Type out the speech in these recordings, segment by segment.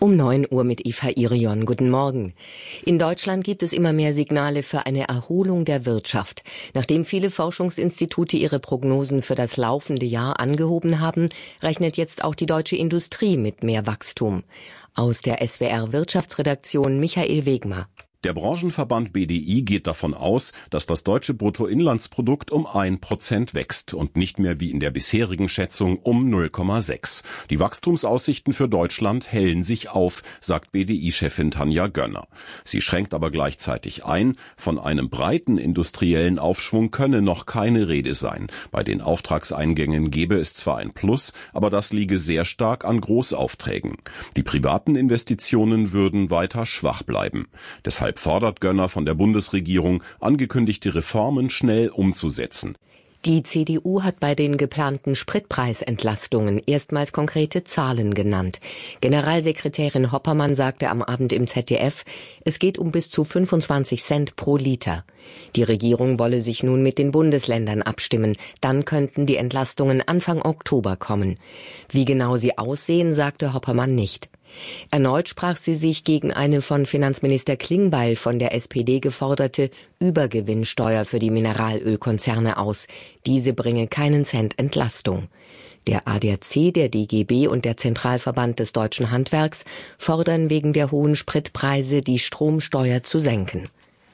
Um 9 Uhr mit Eva Irion. Guten Morgen. In Deutschland gibt es immer mehr Signale für eine Erholung der Wirtschaft. Nachdem viele Forschungsinstitute ihre Prognosen für das laufende Jahr angehoben haben, rechnet jetzt auch die deutsche Industrie mit mehr Wachstum. Aus der SWR Wirtschaftsredaktion Michael Wegmer. Der Branchenverband BDI geht davon aus, dass das deutsche Bruttoinlandsprodukt um 1% wächst und nicht mehr wie in der bisherigen Schätzung um 0,6. Die Wachstumsaussichten für Deutschland hellen sich auf, sagt BDI-Chefin Tanja Gönner. Sie schränkt aber gleichzeitig ein, von einem breiten industriellen Aufschwung könne noch keine Rede sein. Bei den Auftragseingängen gebe es zwar ein Plus, aber das liege sehr stark an Großaufträgen. Die privaten Investitionen würden weiter schwach bleiben. Deshalb fordert Gönner von der Bundesregierung, angekündigte Reformen schnell umzusetzen. Die CDU hat bei den geplanten Spritpreisentlastungen erstmals konkrete Zahlen genannt. Generalsekretärin Hoppermann sagte am Abend im ZDF, es geht um bis zu 25 Cent pro Liter. Die Regierung wolle sich nun mit den Bundesländern abstimmen. Dann könnten die Entlastungen Anfang Oktober kommen. Wie genau sie aussehen, sagte Hoppermann nicht. Erneut sprach sie sich gegen eine von Finanzminister Klingbeil von der SPD geforderte Übergewinnsteuer für die Mineralölkonzerne aus. Diese bringe keinen Cent Entlastung. Der ADAC, der DGB und der Zentralverband des deutschen Handwerks fordern wegen der hohen Spritpreise, die Stromsteuer zu senken.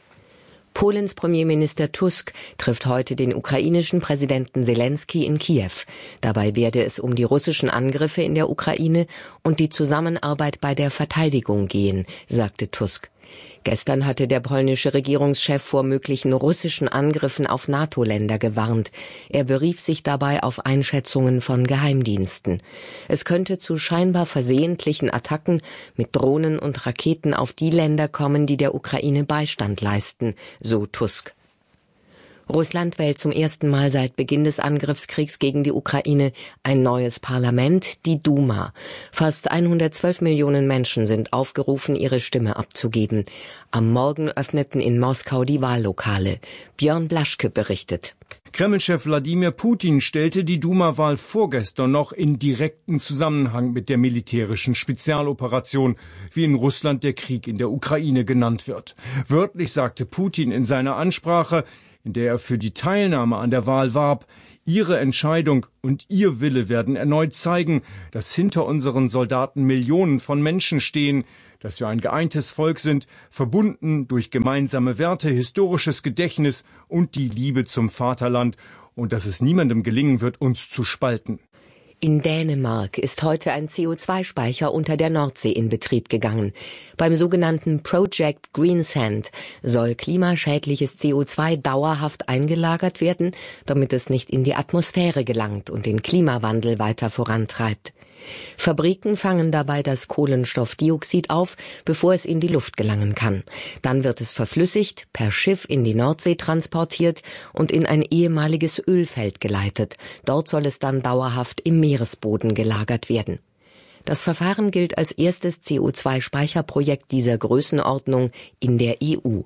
Polens Premierminister Tusk trifft heute den ukrainischen Präsidenten Selenskyj in Kiew. Dabei werde es um die russischen Angriffe in der Ukraine und die Zusammenarbeit bei der Verteidigung gehen, sagte Tusk. Gestern hatte der polnische Regierungschef vor möglichen russischen Angriffen auf NATO-Länder gewarnt. Er berief sich dabei auf Einschätzungen von Geheimdiensten. Es könnte zu scheinbar versehentlichen Attacken mit Drohnen und Raketen auf die Länder kommen, die der Ukraine Beistand leisten, so Tusk. Russland wählt zum ersten Mal seit Beginn des Angriffskriegs gegen die Ukraine ein neues Parlament, die Duma. Fast 112 Millionen Menschen sind aufgerufen, ihre Stimme abzugeben. Am Morgen öffneten in Moskau die Wahllokale. Björn Blaschke berichtet. Kreml-Chef Wladimir Putin stellte die Duma-Wahl vorgestern noch in direkten Zusammenhang mit der militärischen Spezialoperation, wie in Russland der Krieg in der Ukraine genannt wird. Wörtlich sagte Putin in seiner Ansprache, in der er für die Teilnahme an der Wahl warb, Ihre Entscheidung und Ihr Wille werden erneut zeigen, dass hinter unseren Soldaten Millionen von Menschen stehen, dass wir ein geeintes Volk sind, verbunden durch gemeinsame Werte, historisches Gedächtnis und die Liebe zum Vaterland und dass es niemandem gelingen wird, uns zu spalten. In Dänemark ist heute ein CO2-Speicher unter der Nordsee in Betrieb gegangen. Beim sogenannten Project Greensand soll klimaschädliches CO2 dauerhaft eingelagert werden, damit es nicht in die Atmosphäre gelangt und den Klimawandel weiter vorantreibt. Fabriken fangen dabei das Kohlenstoffdioxid auf, bevor es in die Luft gelangen kann. Dann wird es verflüssigt, per Schiff in die Nordsee transportiert und in ein ehemaliges Ölfeld geleitet. Dort soll es dann dauerhaft im Meeresboden gelagert werden. Das Verfahren gilt als erstes CO2-Speicherprojekt dieser Größenordnung in der EU.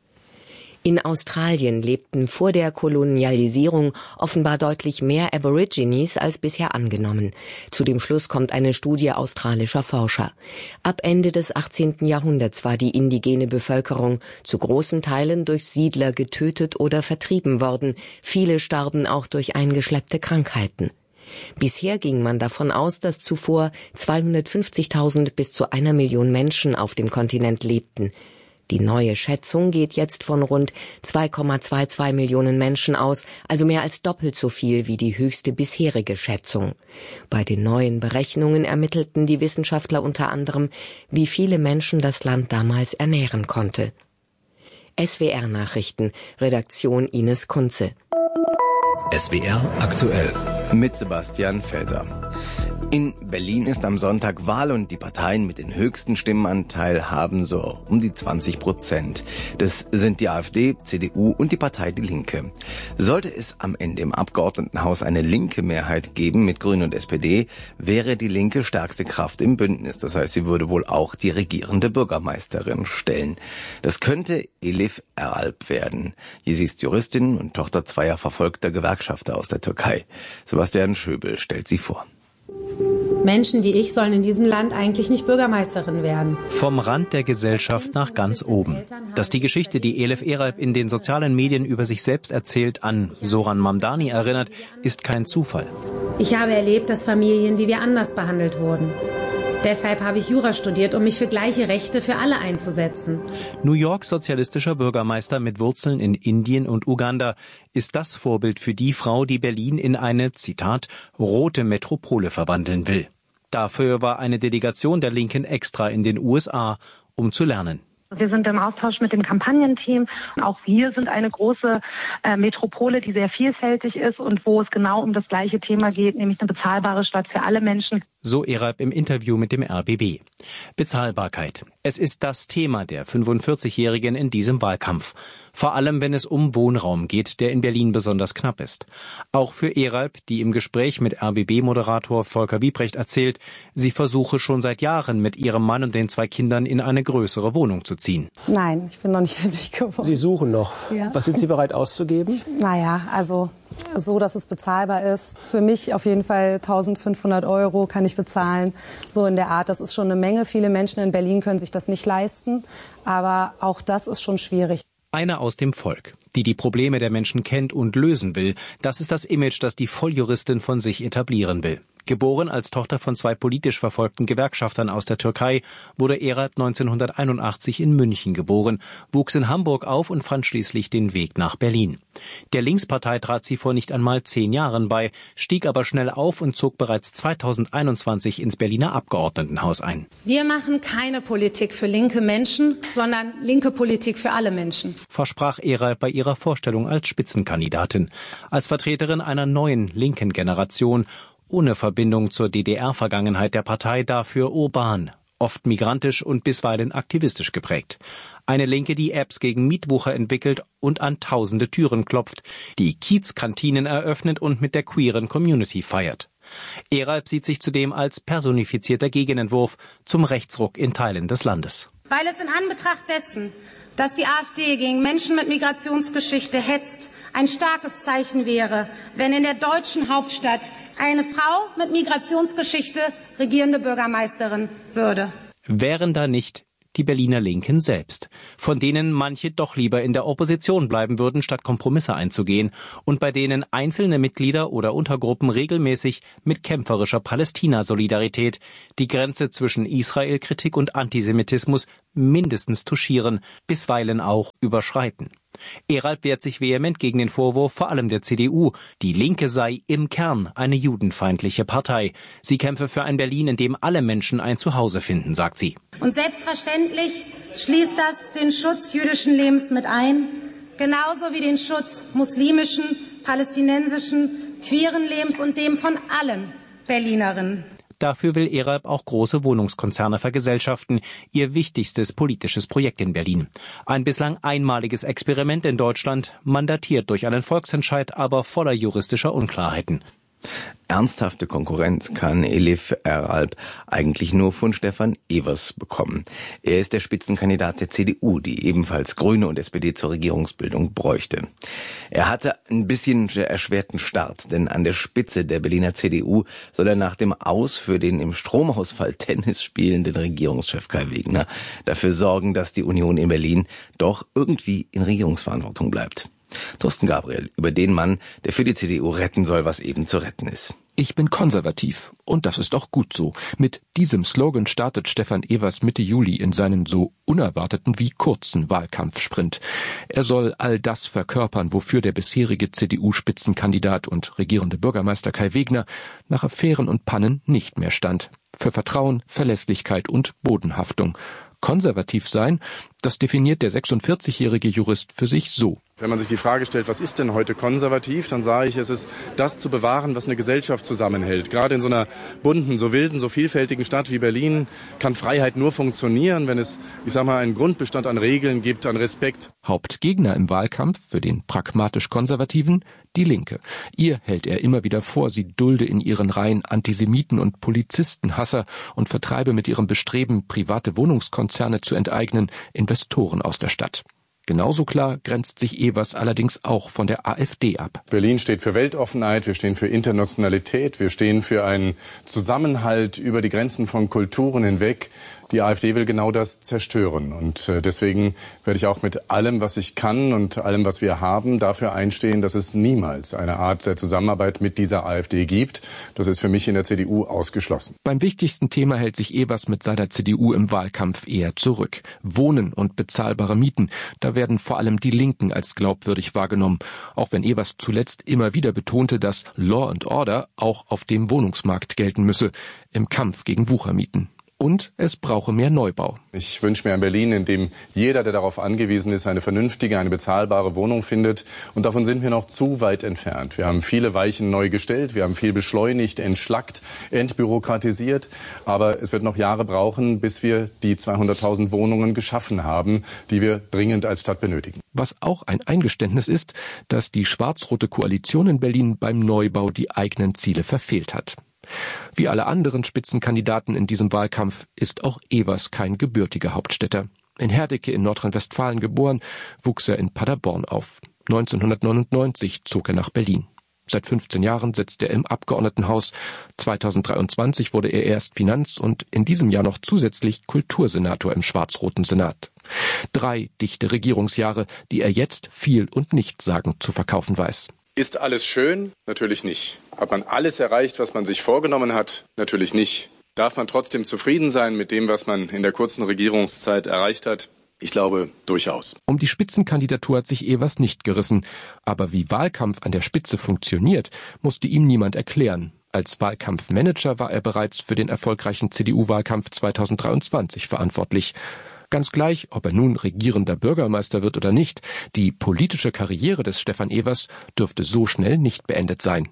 In Australien lebten vor der Kolonialisierung offenbar deutlich mehr Aborigines als bisher angenommen. Zu dem Schluss kommt eine Studie australischer Forscher. Ab Ende des 18. Jahrhunderts war die indigene Bevölkerung zu großen Teilen durch Siedler getötet oder vertrieben worden. Viele starben auch durch eingeschleppte Krankheiten. Bisher ging man davon aus, dass zuvor 250.000 bis zu 1 Million Menschen auf dem Kontinent lebten. Die neue Schätzung geht jetzt von rund 2,22 Millionen Menschen aus, also mehr als doppelt so viel wie die höchste bisherige Schätzung. Bei den neuen Berechnungen ermittelten die Wissenschaftler unter anderem, wie viele Menschen das Land damals ernähren konnte. SWR-Nachrichten, Redaktion Ines Kunze. SWR aktuell. Mit Sebastian Felser. In Berlin ist am Sonntag Wahl und die Parteien mit den höchsten Stimmenanteil haben so um die 20%. Das sind die AfD, CDU und die Partei Die Linke. Sollte es am Ende im Abgeordnetenhaus eine linke Mehrheit geben mit Grünen und SPD, wäre die Linke stärkste Kraft im Bündnis. Das heißt, sie würde wohl auch die regierende Bürgermeisterin stellen. Das könnte Elif Eralp werden. Sie ist Juristin und Tochter zweier verfolgter Gewerkschafter aus der Türkei. Sebastian Schöbel stellt sie vor. Menschen wie ich sollen in diesem Land eigentlich nicht Bürgermeisterin werden. Vom Rand der Gesellschaft nach ganz oben. Dass die Geschichte, die Elif Eralp in den sozialen Medien über sich selbst erzählt, an Zoran Mamdani erinnert, ist kein Zufall. Ich habe erlebt, dass Familien wie wir anders behandelt wurden. Deshalb habe ich Jura studiert, um mich für gleiche Rechte für alle einzusetzen. New Yorks sozialistischer Bürgermeister mit Wurzeln in Indien und Uganda ist das Vorbild für die Frau, die Berlin in eine, Zitat, rote Metropole verwandeln will. Dafür war eine Delegation der Linken extra in den USA, um zu lernen. Wir sind im Austausch mit dem Kampagnenteam. Auch wir sind eine große Metropole, die sehr vielfältig ist und wo es genau um das gleiche Thema geht, nämlich eine bezahlbare Stadt für alle Menschen. So Eralp im Interview mit dem RBB. Bezahlbarkeit. Es ist das Thema der 45-Jährigen in diesem Wahlkampf. Vor allem, wenn es um Wohnraum geht, der in Berlin besonders knapp ist. Auch für Eralp, die im Gespräch mit RBB-Moderator Volker Wiebrecht erzählt, sie versuche schon seit Jahren mit ihrem Mann und den 2 Kindern in eine größere Wohnung zu ziehen. Nein, ich bin noch nicht fertig geworden. Sie suchen noch. Ja. Was sind Sie bereit auszugeben? Naja, also so, dass es bezahlbar ist. Für mich auf jeden Fall 1.500 € kann ich bezahlen. So in der Art, das ist schon eine Menge. Viele Menschen in Berlin können sich das nicht leisten. Aber auch das ist schon schwierig. Eine aus dem Volk, die die Probleme der Menschen kennt und lösen will. Das ist das Image, das die Volljuristin von sich etablieren will. Geboren als Tochter von 2 politisch verfolgten Gewerkschaftern aus der Türkei, wurde Eralp 1981 in München geboren, wuchs in Hamburg auf und fand schließlich den Weg nach Berlin. Der Linkspartei trat sie vor nicht einmal 10 Jahren bei, stieg aber schnell auf und zog bereits 2021 ins Berliner Abgeordnetenhaus ein. Wir machen keine Politik für linke Menschen, sondern linke Politik für alle Menschen. Versprach Eralp bei ihrer Vorstellung als Spitzenkandidatin, als Vertreterin einer neuen linken Generation, ohne Verbindung zur DDR-Vergangenheit der Partei, dafür urban, oft migrantisch und bisweilen aktivistisch geprägt. Eine Linke, die Apps gegen Mietwucher entwickelt und an tausende Türen klopft, die Kiezkantinen eröffnet und mit der queeren Community feiert. Eralp sieht sich zudem als personifizierter Gegenentwurf zum Rechtsruck in Teilen des Landes. Weil es in Anbetracht dessen, dass die AfD gegen Menschen mit Migrationsgeschichte hetzt, ein starkes Zeichen wäre, wenn in der deutschen Hauptstadt eine Frau mit Migrationsgeschichte regierende Bürgermeisterin würde. Wären da nicht die Berliner Linken selbst, von denen manche doch lieber in der Opposition bleiben würden, statt Kompromisse einzugehen, und bei denen einzelne Mitglieder oder Untergruppen regelmäßig mit kämpferischer Palästina-Solidarität die Grenze zwischen Israel-Kritik und Antisemitismus mindestens touchieren, bisweilen auch überschreiten. Eralp wehrt sich vehement gegen den Vorwurf, vor allem der CDU, die Linke sei im Kern eine judenfeindliche Partei. Sie kämpfe für ein Berlin, in dem alle Menschen ein Zuhause finden, sagt sie. Und selbstverständlich schließt das den Schutz jüdischen Lebens mit ein, genauso wie den Schutz muslimischen, palästinensischen, queeren Lebens und dem von allen Berlinerinnen. Dafür will Eralp auch große Wohnungskonzerne vergesellschaften, ihr wichtigstes politisches Projekt in Berlin. Ein bislang einmaliges Experiment in Deutschland, mandatiert durch einen Volksentscheid, aber voller juristischer Unklarheiten. Ernsthafte Konkurrenz kann Elif Eralp eigentlich nur von Stefan Evers bekommen. Er ist der Spitzenkandidat der CDU, die ebenfalls Grüne und SPD zur Regierungsbildung bräuchte. Er hatte ein bisschen erschwerten Start, denn an der Spitze der Berliner CDU soll er nach dem Aus für den im Stromausfall Tennis spielenden Regierungschef Kai Wegner dafür sorgen, dass die Union in Berlin doch irgendwie in Regierungsverantwortung bleibt. Thorsten Gabriel über den Mann, der für die CDU retten soll, was eben zu retten ist. Ich bin konservativ und das ist auch gut so. Mit diesem Slogan startet Stefan Evers Mitte Juli in seinen so unerwarteten wie kurzen Wahlkampfsprint. Er soll all das verkörpern, wofür der bisherige CDU-Spitzenkandidat und regierende Bürgermeister Kai Wegner nach Affären und Pannen nicht mehr stand. Für Vertrauen, Verlässlichkeit und Bodenhaftung. Konservativ sein, das definiert der 46-jährige Jurist für sich so. Wenn man sich die Frage stellt, was ist denn heute konservativ, dann sage ich, es ist das zu bewahren, was eine Gesellschaft zusammenhält. Gerade in so einer bunten, so wilden, so vielfältigen Stadt wie Berlin kann Freiheit nur funktionieren, wenn es, einen Grundbestand an Regeln gibt, an Respekt. Hauptgegner im Wahlkampf für den pragmatisch-Konservativen, die Linke. Ihr hält er immer wieder vor, sie dulde in ihren Reihen Antisemiten und Polizistenhasser und vertreibe mit ihrem Bestreben, private Wohnungskonzerne zu enteignen, Investoren aus der Stadt. genauso klar grenzt sich Evers allerdings auch von der AfD ab. Berlin steht für Weltoffenheit, wir stehen für Internationalität, wir stehen für einen Zusammenhalt über die Grenzen von Kulturen hinweg. Die AfD will genau das zerstören. Und deswegen werde ich auch mit allem, was ich kann und allem, was wir haben, dafür einstehen, dass es niemals eine Art der Zusammenarbeit mit dieser AfD gibt. Das ist für mich in der CDU ausgeschlossen. Beim wichtigsten Thema hält sich Evers mit seiner CDU im Wahlkampf eher zurück. Wohnen und bezahlbare Mieten, da werden vor allem die Linken als glaubwürdig wahrgenommen. Auch wenn Evers zuletzt immer wieder betonte, dass Law and Order auch auf dem Wohnungsmarkt gelten müsse, im Kampf gegen Wuchermieten. Und es brauche mehr Neubau. Ich wünsche mir ein Berlin, in dem jeder, der darauf angewiesen ist, eine vernünftige, eine bezahlbare Wohnung findet. Und davon sind wir noch zu weit entfernt. Wir haben viele Weichen neu gestellt, wir haben viel beschleunigt, entschlackt, entbürokratisiert. Aber es wird noch Jahre brauchen, bis wir die 200.000 Wohnungen geschaffen haben, die wir dringend als Stadt benötigen. Was auch ein Eingeständnis ist, dass die schwarz-rote Koalition in Berlin beim Neubau die eigenen Ziele verfehlt hat. Wie alle anderen Spitzenkandidaten in diesem Wahlkampf ist auch Evers kein gebürtiger Hauptstädter. In Herdecke in Nordrhein-Westfalen geboren, wuchs er in Paderborn auf. 1999 zog er nach Berlin. Seit 15 Jahren sitzt er im Abgeordnetenhaus. 2023 wurde er erst Finanz- und in diesem Jahr noch zusätzlich Kultursenator im schwarz-roten Senat. 3 dichte Regierungsjahre, die er jetzt viel und nichtssagend zu verkaufen weiß. Ist alles schön? Natürlich nicht. Hat man alles erreicht, was man sich vorgenommen hat? Natürlich nicht. Darf man trotzdem zufrieden sein mit dem, was man in der kurzen Regierungszeit erreicht hat? Ich glaube, durchaus. Um die Spitzenkandidatur hat sich Evers nicht gerissen. Aber wie Wahlkampf an der Spitze funktioniert, musste ihm niemand erklären. Als Wahlkampfmanager war er bereits für den erfolgreichen CDU-Wahlkampf 2023 verantwortlich. Ganz gleich, ob er nun regierender Bürgermeister wird oder nicht, die politische Karriere des Stefan Evers dürfte so schnell nicht beendet sein.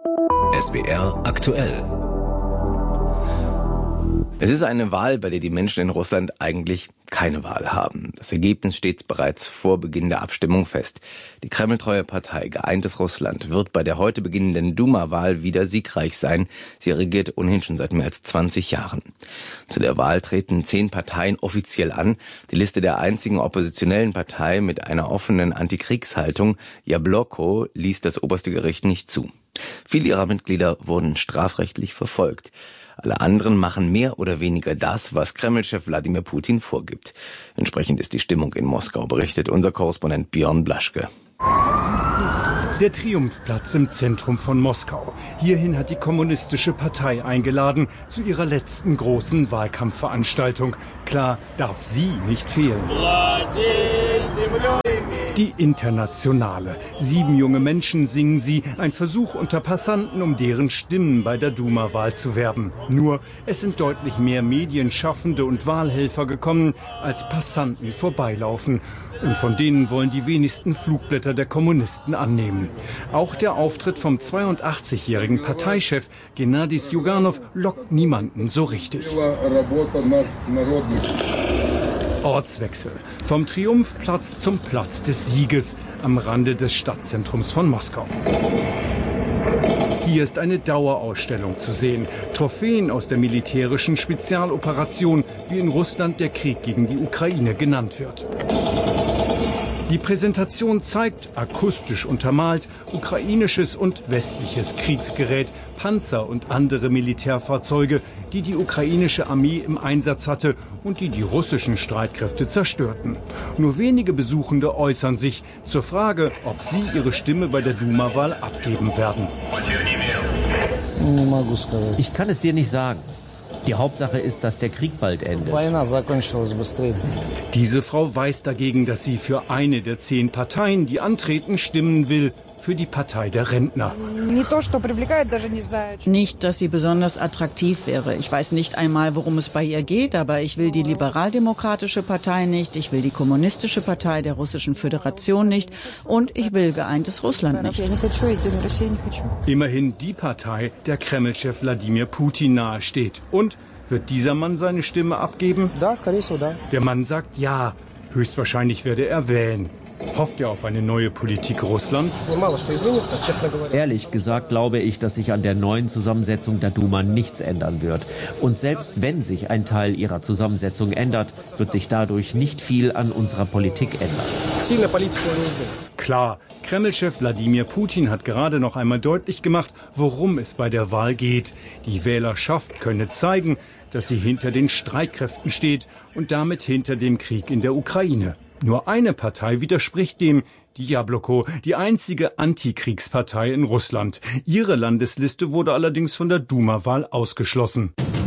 SWR aktuell. Es ist eine Wahl, bei der die Menschen in Russland eigentlich keine Wahl haben. Das Ergebnis steht bereits vor Beginn der Abstimmung fest. Die kremltreue Partei Geeintes Russland wird bei der heute beginnenden Duma-Wahl wieder siegreich sein. Sie regiert ohnehin schon seit mehr als 20 Jahren. Zu der Wahl treten 10 Parteien offiziell an. Die Liste der einzigen oppositionellen Partei mit einer offenen Antikriegshaltung, Jabloko, ließ das oberste Gericht nicht zu. Viele ihrer Mitglieder wurden strafrechtlich verfolgt. Alle anderen machen mehr oder weniger das, was Kreml-Chef Wladimir Putin vorgibt. Entsprechend ist die Stimmung in Moskau, berichtet unser Korrespondent Björn Blaschke. Der Triumphplatz im Zentrum von Moskau. Hierhin hat die Kommunistische Partei eingeladen zu ihrer letzten großen Wahlkampfveranstaltung. Klar, darf sie nicht fehlen. Die Internationale. 7 junge Menschen singen sie, ein Versuch unter Passanten, um deren Stimmen bei der Duma-Wahl zu werben. Nur, es sind deutlich mehr Medienschaffende und Wahlhelfer gekommen, als Passanten vorbeilaufen. Und von denen wollen die wenigsten Flugblätter der Kommunisten annehmen. Auch der Auftritt vom 82-jährigen Parteichef Gennady Sjuganov lockt niemanden so richtig. Ortswechsel. Vom Triumphplatz zum Platz des Sieges am Rande des Stadtzentrums von Moskau. Hier ist eine Dauerausstellung zu sehen. Trophäen aus der militärischen Spezialoperation, wie in Russland der Krieg gegen die Ukraine genannt wird. Die Präsentation zeigt, akustisch untermalt, ukrainisches und westliches Kriegsgerät, Panzer und andere Militärfahrzeuge, die die ukrainische Armee im Einsatz hatte und die russischen Streitkräfte zerstörten. Nur wenige Besuchende äußern sich zur Frage, ob sie ihre Stimme bei der Duma-Wahl abgeben werden. Ich kann es dir nicht sagen. Die Hauptsache ist, dass der Krieg bald endet. Diese Frau weiß dagegen, dass sie für eine der 10 Parteien, die antreten, stimmen will. Für die Partei der Rentner. Nicht, dass sie besonders attraktiv wäre. Ich weiß nicht einmal, worum es bei ihr geht, aber ich will die liberaldemokratische Partei nicht, ich will die kommunistische Partei der Russischen Föderation nicht und ich will Geeintes Russland nicht. Immerhin die Partei, der Kreml-Chef Wladimir Putin nahesteht. Und wird dieser Mann seine Stimme abgeben? Der Mann sagt ja. Höchstwahrscheinlich werde er wählen. Hofft er auf eine neue Politik Russlands? Ehrlich gesagt glaube ich, dass sich an der neuen Zusammensetzung der Duma nichts ändern wird. Und selbst wenn sich ein Teil ihrer Zusammensetzung ändert, wird sich dadurch nicht viel an unserer Politik ändern. Klar, Kreml-Chef Wladimir Putin hat gerade noch einmal deutlich gemacht, worum es bei der Wahl geht. Die Wählerschaft könne zeigen, dass sie hinter den Streitkräften steht und damit hinter dem Krieg in der Ukraine. Nur eine Partei widerspricht dem, die Jabloko, die einzige Antikriegspartei in Russland. Ihre Landesliste wurde allerdings von der Duma-Wahl ausgeschlossen.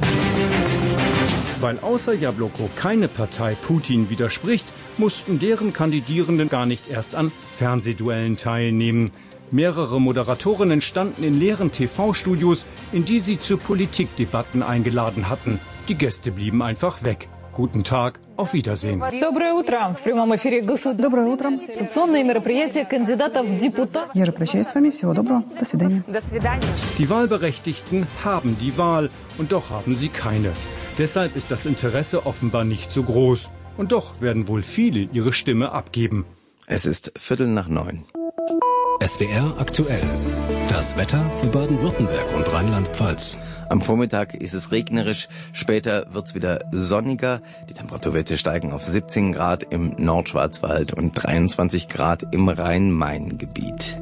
Weil außer Jabloko keine Partei Putin widerspricht, mussten deren Kandidierenden gar nicht erst an Fernsehduellen teilnehmen. Mehrere Moderatorinnen standen in leeren TV-Studios, in die sie zu Politikdebatten eingeladen hatten. Die Gäste blieben einfach weg. Guten Tag, auf Wiedersehen. Доброе утро. В прямом эфире государственное. Доброе утро. Конституционное мероприятие кандидатов в депутаты. Я же прощаюсь с вами. Всего доброго. До свидания. До свидания. Die Wahlberechtigten haben die Wahl und doch haben sie keine. Deshalb ist das Interesse offenbar nicht so groß. Und doch werden wohl viele ihre Stimme abgeben. Es ist 8:45. SWR aktuell. Das Wetter für Baden-Württemberg und Rheinland-Pfalz. Am Vormittag ist es regnerisch, später wird's wieder sonniger. Die Temperaturwerte steigen auf 17 Grad im Nordschwarzwald und 23 Grad im Rhein-Main-Gebiet.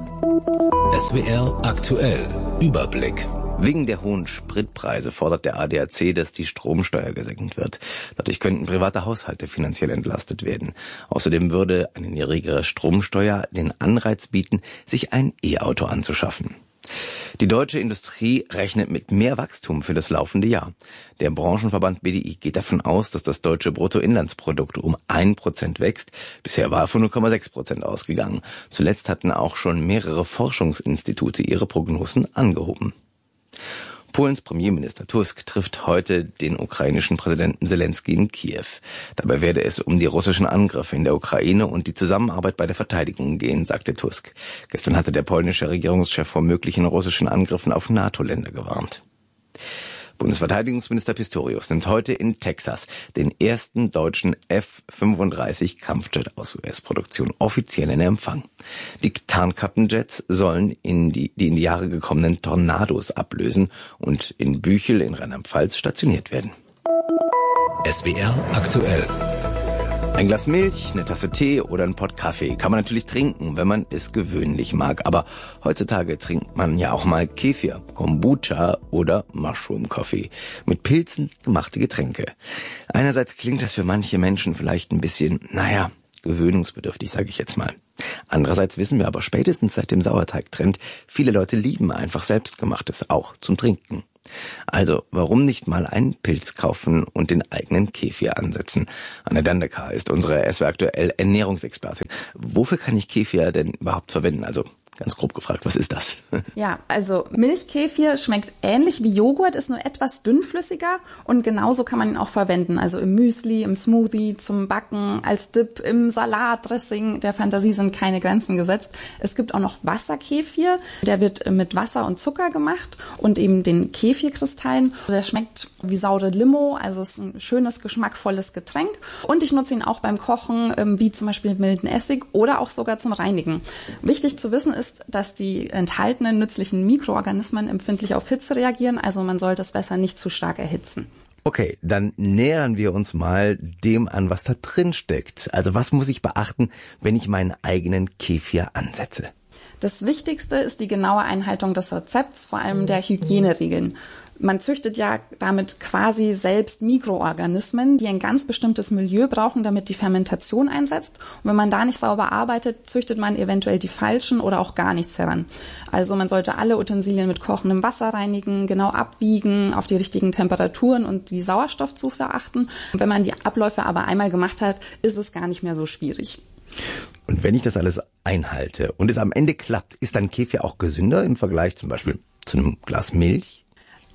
SWR aktuell. Überblick. Wegen der hohen Spritpreise fordert der ADAC, dass die Stromsteuer gesenkt wird. Dadurch könnten private Haushalte finanziell entlastet werden. Außerdem würde eine niedrigere Stromsteuer den Anreiz bieten, sich ein E-Auto anzuschaffen. Die deutsche Industrie rechnet mit mehr Wachstum für das laufende Jahr. Der Branchenverband BDI geht davon aus, dass das deutsche Bruttoinlandsprodukt um 1% wächst. Bisher war von 0,6% ausgegangen. Zuletzt hatten auch schon mehrere Forschungsinstitute ihre Prognosen angehoben. Polens Premierminister Tusk trifft heute den ukrainischen Präsidenten Selenskyj in Kiew. Dabei werde es um die russischen Angriffe in der Ukraine und die Zusammenarbeit bei der Verteidigung gehen, sagte Tusk. Gestern hatte der polnische Regierungschef vor möglichen russischen Angriffen auf NATO-Länder gewarnt. Bundesverteidigungsminister Pistorius nimmt heute in Texas den ersten deutschen F-35 Kampfjet aus US-Produktion offiziell in Empfang. Die Tarnkappenjets sollen die in die Jahre gekommenen Tornados ablösen und in Büchel in Rheinland-Pfalz stationiert werden. SWR aktuell. Ein Glas Milch, eine Tasse Tee oder ein Pott Kaffee kann man natürlich trinken, wenn man es gewöhnlich mag. Aber heutzutage trinkt man ja auch mal Kefir, Kombucha oder Mushroom Coffee. Mit Pilzen gemachte Getränke. Einerseits klingt das für manche Menschen vielleicht ein bisschen, gewöhnungsbedürftig, sage ich jetzt mal. Andererseits wissen wir aber spätestens seit dem Sauerteigtrend, viele Leute lieben einfach Selbstgemachtes, auch zum Trinken. Also, warum nicht mal einen Pilz kaufen und den eigenen Kefir ansetzen? Anne Dandecker ist unsere SWR aktuell Ernährungsexpertin. Wofür kann ich Kefir denn überhaupt verwenden? Also, ganz grob gefragt, was ist das? Ja, also Milchkefir schmeckt ähnlich wie Joghurt, ist nur etwas dünnflüssiger und genauso kann man ihn auch verwenden. Also im Müsli, im Smoothie, zum Backen, als Dip, im Salat, Dressing. Der Fantasie sind keine Grenzen gesetzt. Es gibt auch noch Wasserkefir. Der wird mit Wasser und Zucker gemacht und eben den Kefirkristallen. Der schmeckt wie saure Limo, also ist ein schönes, geschmackvolles Getränk. Und ich nutze ihn auch beim Kochen, wie zum Beispiel mit milden Essig oder auch sogar zum Reinigen. Wichtig zu wissen ist, dass die enthaltenen nützlichen Mikroorganismen empfindlich auf Hitze reagieren, also man sollte es besser nicht zu stark erhitzen. Okay, dann nähern wir uns mal dem an, was da drin steckt. Also was muss ich beachten, wenn ich meinen eigenen Kefir ansetze? Das Wichtigste ist die genaue Einhaltung des Rezepts, vor allem der Hygieneregeln. Man züchtet ja damit quasi selbst Mikroorganismen, die ein ganz bestimmtes Milieu brauchen, damit die Fermentation einsetzt. Und wenn man da nicht sauber arbeitet, züchtet man eventuell die falschen oder auch gar nichts heran. Also man sollte alle Utensilien mit kochendem Wasser reinigen, genau abwiegen, auf die richtigen Temperaturen und die Sauerstoffzufuhr achten. Und wenn man die Abläufe aber einmal gemacht hat, ist es gar nicht mehr so schwierig. Und wenn ich das alles einhalte und es am Ende klappt, ist dann Kefir auch gesünder im Vergleich zum Beispiel zu einem Glas Milch?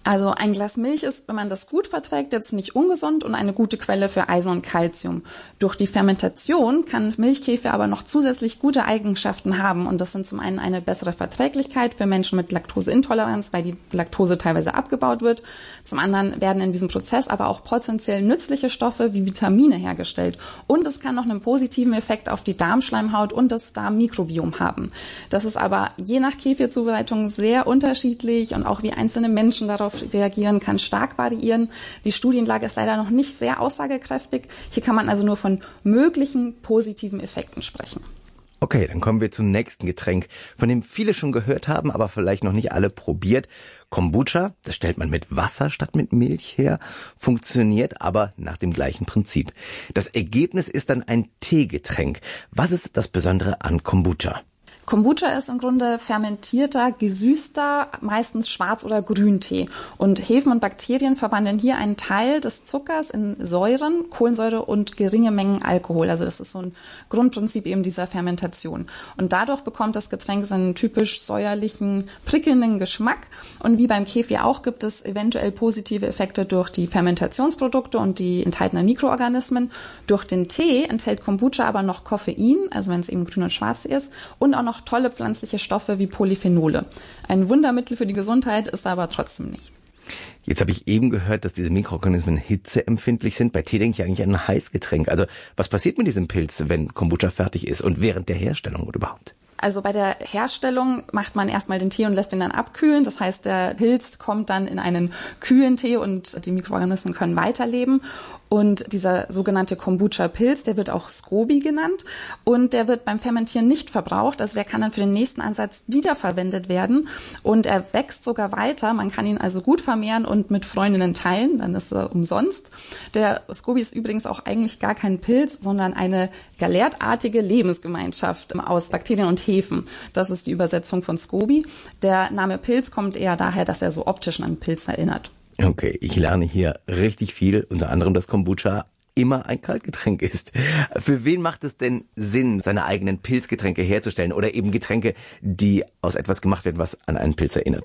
Also ein Glas Milch ist, wenn man das gut verträgt, jetzt nicht ungesund und eine gute Quelle für Eisen und Calcium. Durch die Fermentation kann Milchkefir aber noch zusätzlich gute Eigenschaften haben und das sind zum einen eine bessere Verträglichkeit für Menschen mit Laktoseintoleranz, weil die Laktose teilweise abgebaut wird. Zum anderen werden in diesem Prozess aber auch potenziell nützliche Stoffe wie Vitamine hergestellt und es kann noch einen positiven Effekt auf die Darmschleimhaut und das Darmmikrobiom haben. Das ist aber je nach Kefirzubereitung sehr unterschiedlich und auch wie einzelne Menschen darauf reagieren, kann stark variieren. Die Studienlage ist leider noch nicht sehr aussagekräftig. Hier kann man also nur von möglichen positiven Effekten sprechen. Okay, dann kommen wir zum nächsten Getränk, von dem viele schon gehört haben, aber vielleicht noch nicht alle probiert. Kombucha, das stellt man mit Wasser statt mit Milch her, funktioniert aber nach dem gleichen Prinzip. Das Ergebnis ist dann ein Teegetränk. Was ist das Besondere an Kombucha? Kombucha ist im Grunde fermentierter, gesüßter, meistens Schwarz- oder Grüntee. Und Hefen und Bakterien verwandeln hier einen Teil des Zuckers in Säuren, Kohlensäure und geringe Mengen Alkohol. Also das ist so ein Grundprinzip eben dieser Fermentation. Und dadurch bekommt das Getränk seinen typisch säuerlichen, prickelnden Geschmack. Und wie beim Kefir auch gibt es eventuell positive Effekte durch die Fermentationsprodukte und die enthaltenen Mikroorganismen. Durch den Tee enthält Kombucha aber noch Koffein, also wenn es eben grün und schwarz ist, und auch noch tolle pflanzliche Stoffe wie Polyphenole. Ein Wundermittel für die Gesundheit ist er aber trotzdem nicht. Jetzt habe ich eben gehört, dass diese Mikroorganismen hitzeempfindlich sind. Bei Tee denke ich eigentlich an ein Heißgetränk. Also was passiert mit diesem Pilz, wenn Kombucha fertig ist und während der Herstellung oder überhaupt? Also bei der Herstellung macht man erstmal den Tee und lässt ihn dann abkühlen. Das heißt, der Pilz kommt dann in einen kühlen Tee und die Mikroorganismen können weiterleben. Und dieser sogenannte Kombucha-Pilz, der wird auch SCOBY genannt und der wird beim Fermentieren nicht verbraucht. Also der kann dann für den nächsten Ansatz wiederverwendet werden und er wächst sogar weiter. Man kann ihn also gut vermehren und mit Freundinnen teilen, dann ist er umsonst. Der SCOBY ist übrigens auch eigentlich gar kein Pilz, sondern eine galertartige Lebensgemeinschaft aus Bakterien und Hefen. Das ist die Übersetzung von SCOBY. Der Name Pilz kommt eher daher, dass er so optisch an Pilz erinnert. Okay, ich lerne hier richtig viel, unter anderem, dass Kombucha immer ein Kaltgetränk ist. Für wen macht es denn Sinn, seine eigenen Pilzgetränke herzustellen oder eben Getränke, die aus etwas gemacht werden, was an einen Pilz erinnert?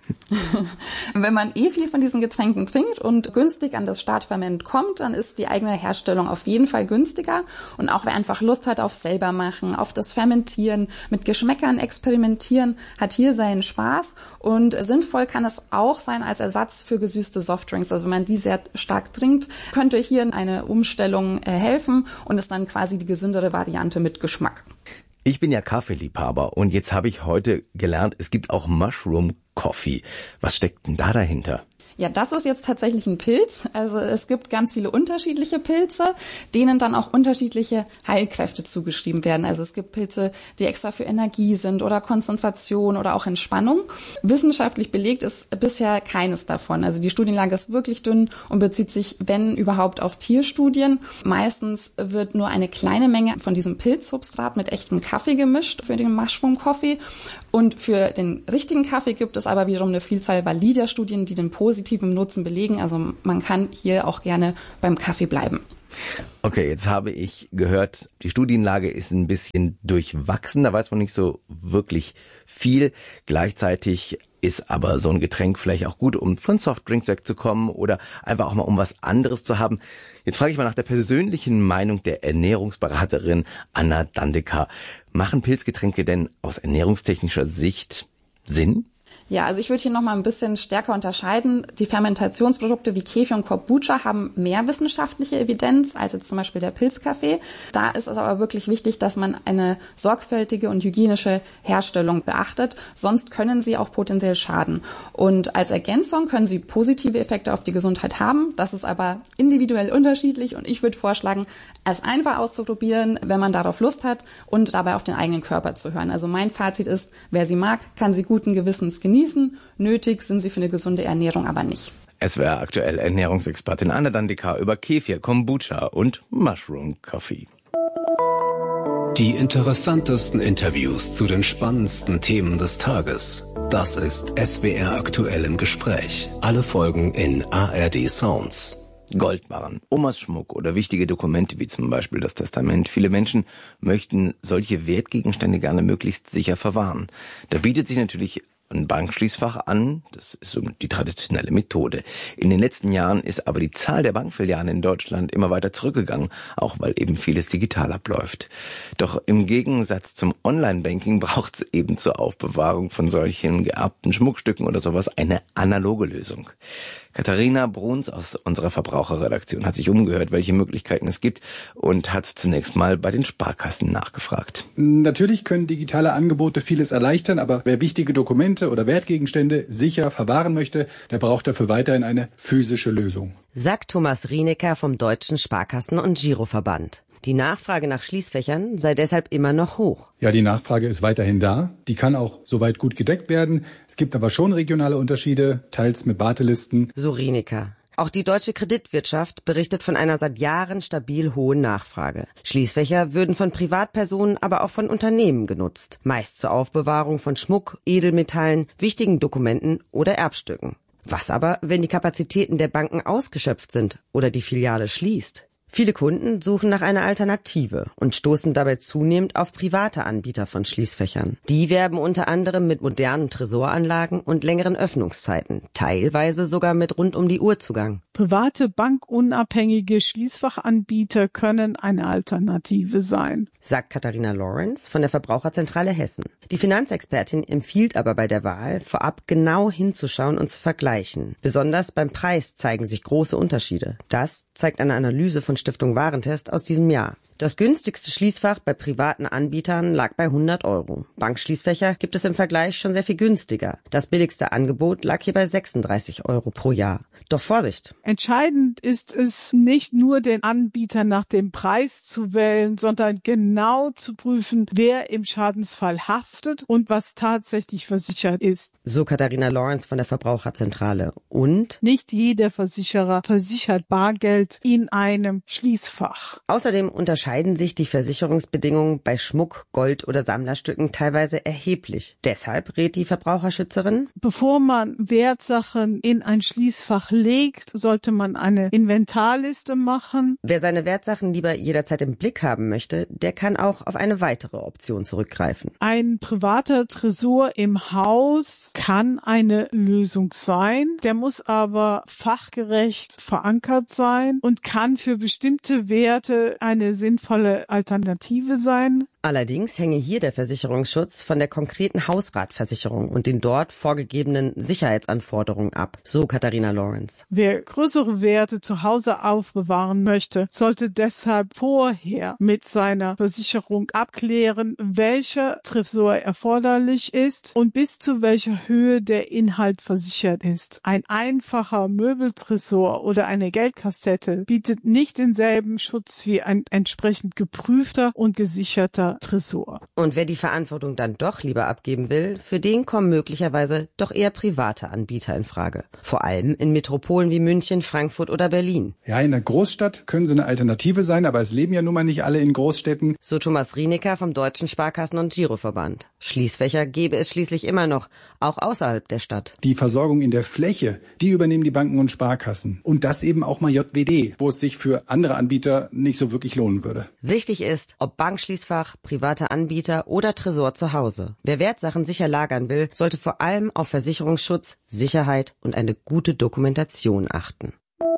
Wenn man viel von diesen Getränken trinkt und günstig an das Startferment kommt, dann ist die eigene Herstellung auf jeden Fall günstiger. Und auch wer einfach Lust hat auf selber machen, auf das Fermentieren, mit Geschmäckern experimentieren, hat hier seinen Spaß. Und sinnvoll kann es auch sein als Ersatz für gesüßte Softdrinks. Also wenn man die sehr stark trinkt, könnte hier eine Umstellung helfen und ist dann quasi die gesündere Variante mit Geschmack. Ich bin ja Kaffeeliebhaber und jetzt habe ich heute gelernt, es gibt auch Mushroom Coffee. Was steckt denn da dahinter? Ja, das ist jetzt tatsächlich ein Pilz. Also es gibt ganz viele unterschiedliche Pilze, denen dann auch unterschiedliche Heilkräfte zugeschrieben werden. Also es gibt Pilze, die extra für Energie sind oder Konzentration oder auch Entspannung. Wissenschaftlich belegt ist bisher keines davon. Also die Studienlage ist wirklich dünn und bezieht sich, wenn überhaupt, auf Tierstudien. Meistens wird nur eine kleine Menge von diesem Pilzsubstrat mit echtem Kaffee gemischt für den Mushroom Coffee. Und für den richtigen Kaffee gibt es aber wiederum eine Vielzahl valider Studien, die den positiven Nutzen belegen. Also man kann hier auch gerne beim Kaffee bleiben. Okay, jetzt habe ich gehört, die Studienlage ist ein bisschen durchwachsen. Da weiß man nicht so wirklich viel. Gleichzeitig ist aber so ein Getränk vielleicht auch gut, um von Softdrinks wegzukommen oder einfach auch mal um was anderes zu haben. Jetzt frage ich mal nach der persönlichen Meinung der Ernährungsberaterin Anna Dandecker. Machen Pilzgetränke denn aus ernährungstechnischer Sicht Sinn? Ja, also ich würde hier nochmal ein bisschen stärker unterscheiden. Die Fermentationsprodukte wie Kefir und Kombucha haben mehr wissenschaftliche Evidenz als jetzt zum Beispiel der Pilzkaffee. Da ist es aber wirklich wichtig, dass man eine sorgfältige und hygienische Herstellung beachtet. Sonst können sie auch potenziell schaden. Und als Ergänzung können sie positive Effekte auf die Gesundheit haben. Das ist aber individuell unterschiedlich und ich würde vorschlagen, es einfach auszuprobieren, wenn man darauf Lust hat und dabei auf den eigenen Körper zu hören. Also mein Fazit ist, wer sie mag, kann sie guten Gewissens genießen. Nötig sind sie für eine gesunde Ernährung aber nicht. SWR aktuell Ernährungsexpertin Anna Dandecker über Kefir, Kombucha und Mushroom Coffee. Die interessantesten Interviews zu den spannendsten Themen des Tages. Das ist SWR aktuell im Gespräch. Alle Folgen in ARD Sounds. Goldbarren, Omas Schmuck oder wichtige Dokumente wie zum Beispiel das Testament. Viele Menschen möchten solche Wertgegenstände gerne möglichst sicher verwahren. Da bietet sich natürlich ein Bankschließfach an. Das ist so die traditionelle Methode. In den letzten Jahren ist aber die Zahl der Bankfilialen in Deutschland immer weiter zurückgegangen, auch weil eben vieles digital abläuft. Doch im Gegensatz zum Online-Banking braucht es eben zur Aufbewahrung von solchen geerbten Schmuckstücken oder sowas eine analoge Lösung. Katharina Bruns aus unserer Verbraucherredaktion hat sich umgehört, welche Möglichkeiten es gibt und hat zunächst mal bei den Sparkassen nachgefragt. Natürlich können digitale Angebote vieles erleichtern, aber wer wichtige Dokumente oder Wertgegenstände sicher verwahren möchte, der braucht dafür weiterhin eine physische Lösung. Sagt Thomas Rienecker vom Deutschen Sparkassen- und Giroverband. Die Nachfrage nach Schließfächern sei deshalb immer noch hoch. Ja, die Nachfrage ist weiterhin da. Die kann auch soweit gut gedeckt werden. Es gibt aber schon regionale Unterschiede, teils mit Wartelisten. So Rienecker. Auch die deutsche Kreditwirtschaft berichtet von einer seit Jahren stabil hohen Nachfrage. Schließfächer würden von Privatpersonen, aber auch von Unternehmen genutzt. Meist zur Aufbewahrung von Schmuck, Edelmetallen, wichtigen Dokumenten oder Erbstücken. Was aber, wenn die Kapazitäten der Banken ausgeschöpft sind oder die Filiale schließt? Viele Kunden suchen nach einer Alternative und stoßen dabei zunehmend auf private Anbieter von Schließfächern. Die werben unter anderem mit modernen Tresoranlagen und längeren Öffnungszeiten, teilweise sogar mit Rund-um-die-Uhr-Zugang. Private bankunabhängige Schließfachanbieter können eine Alternative sein, sagt Katharina Lawrence von der Verbraucherzentrale Hessen. Die Finanzexpertin empfiehlt aber bei der Wahl, vorab genau hinzuschauen und zu vergleichen. Besonders beim Preis zeigen sich große Unterschiede. Das zeigt eine Analyse von Stiftung Warentest aus diesem Jahr. Das günstigste Schließfach bei privaten Anbietern lag bei 100 €. Bankschließfächer gibt es im Vergleich schon sehr viel günstiger. Das billigste Angebot lag hier bei 36 € pro Jahr. Doch Vorsicht! Entscheidend ist es, nicht nur den Anbieter nach dem Preis zu wählen, sondern genau zu prüfen, wer im Schadensfall haftet und was tatsächlich versichert ist. So Katharina Lawrence von der Verbraucherzentrale. Und? Nicht jeder Versicherer versichert Bargeld in einem Schließfach. Außerdem unterscheiden sich die Versicherungsbedingungen bei Schmuck, Gold oder Sammlerstücken teilweise erheblich. Deshalb rät die Verbraucherschützerin: Bevor man Wertsachen in ein Schließfach legt, sollte man eine Inventarliste machen. Wer seine Wertsachen lieber jederzeit im Blick haben möchte, der kann auch auf eine weitere Option zurückgreifen. Ein privater Tresor im Haus kann eine Lösung sein. Der muss aber fachgerecht verankert sein und kann für bestimmte Werte eine sinnvolle Alternative sein. Allerdings hänge hier der Versicherungsschutz von der konkreten Hausratversicherung und den dort vorgegebenen Sicherheitsanforderungen ab, so Katharina Lawrence. Wer größere Werte zu Hause aufbewahren möchte, sollte deshalb vorher mit seiner Versicherung abklären, welcher Tresor erforderlich ist und bis zu welcher Höhe der Inhalt versichert ist. Ein einfacher Möbeltresor oder eine Geldkassette bietet nicht denselben Schutz wie ein entsprechend geprüfter und gesicherter Tresor. Und wer die Verantwortung dann doch lieber abgeben will, für den kommen möglicherweise doch eher private Anbieter in Frage. Vor allem in Metropolen wie München, Frankfurt oder Berlin. Ja, in der Großstadt können sie eine Alternative sein, aber es leben ja nun mal nicht alle in Großstädten. So Thomas Rienecker vom Deutschen Sparkassen- und Giroverband. Schließfächer gäbe es schließlich immer noch, auch außerhalb der Stadt. Die Versorgung in der Fläche, die übernehmen die Banken und Sparkassen. Und das eben auch mal JWD, wo es sich für andere Anbieter nicht so wirklich lohnen würde. Wichtig ist, ob Bankschließfach, private Anbieter oder Tresor zu Hause. Wer Wertsachen sicher lagern will, sollte vor allem auf Versicherungsschutz, Sicherheit und eine gute Dokumentation achten.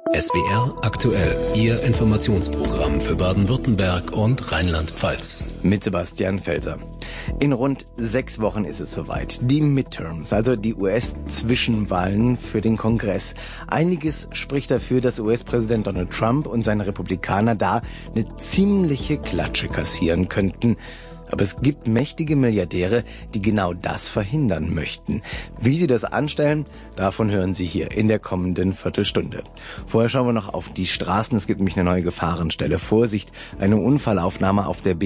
SWR aktuell, Ihr Informationsprogramm für Baden-Württemberg und Rheinland-Pfalz. Mit Sebastian Felser. In rund 6 Wochen ist es soweit. Die Midterms, also die US-Zwischenwahlen für den Kongress. Einiges spricht dafür, dass US-Präsident Donald Trump und seine Republikaner da eine ziemliche Klatsche kassieren könnten. Aber es gibt mächtige Milliardäre, die genau das verhindern möchten. Wie sie das anstellen, davon hören Sie hier in der kommenden Viertelstunde. Vorher schauen wir noch auf die Straßen. Es gibt nämlich eine neue Gefahrenstelle. Vorsicht, eine Unfallaufnahme auf der